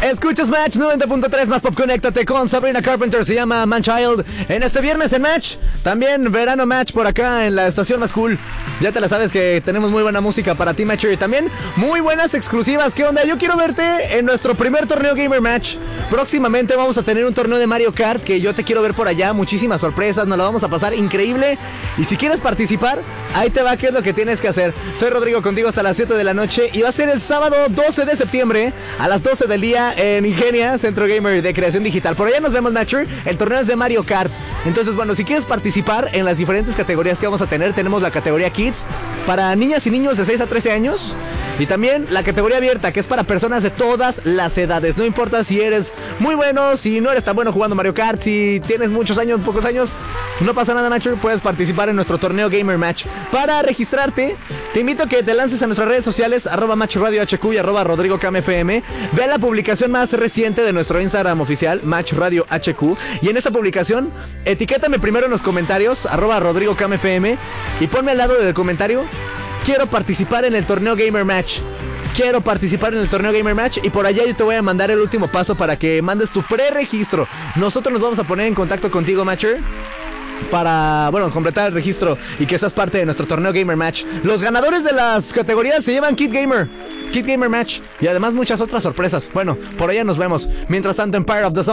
Escuchas Match 90.3 más Pop. Conéctate con Sabrina Carpenter. Se llama Man Child. En este viernes en Match. También verano Match por acá en la estación más cool. Ya te la sabes que tenemos muy buena música para ti, Matcher. Y también muy buenas exclusivas. ¿Qué onda? Yo quiero verte en nuestro primer torneo Gamer Match. Próximamente vamos a tener un torneo de Mario Kart que yo te quiero ver por allá. Muchísimas sorpresas. Nos la vamos a pasar increíble. Y si quieres participar, ahí te va qué es lo que tienes que hacer. Soy Rodrigo contigo hasta las 7 de la noche. Y va a ser el sábado 12 de septiembre a las 12 del día en Ingenia, Centro Gamer de Creación Digital. Por allá nos vemos, Matcher. El torneo es de Mario Kart. Entonces, bueno, si quieres participar en las diferentes categorías que vamos a tener, tenemos la categoría Kids para niñas y niños de 6 a 13 años. Y también la categoría abierta, que es para personas de todas las edades. No importa si eres muy bueno, si no eres tan bueno jugando Mario Kart, si tienes muchos años, pocos años, no pasa nada, Matcher. Puedes participar en nuestro torneo Gamer Match. Para registrarte, te invito a que te lances a nuestras redes sociales, @MatchRadioHQ y @RodrigoCamFM. Ve a la publicación más reciente de nuestro Instagram oficial, MatchRadioHQ. Y en esa publicación, etiquétame primero en los comentarios, @RodrigoCamFM. Y ponme al lado del comentario: quiero participar en el torneo Gamer Match. Quiero participar en el torneo Gamer Match. Y por allá yo te voy a mandar el último paso para que mandes tu preregistro. Nosotros nos vamos a poner en contacto contigo, Matcher, para, bueno, completar el registro y que seas parte de nuestro torneo Gamer Match. Los ganadores de las categorías se llevan Kid Gamer Match y además muchas otras sorpresas. Bueno, por allá nos vemos. Mientras tanto, Empire of the Sun